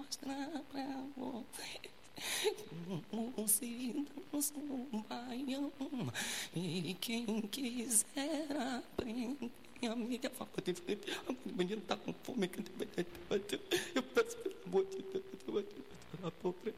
mostrar pra você como se dança um baião. E quem quiser aprender. Minha amiga fala, o menino tá com fome. Eu peço pelo amor de Deus, pobre.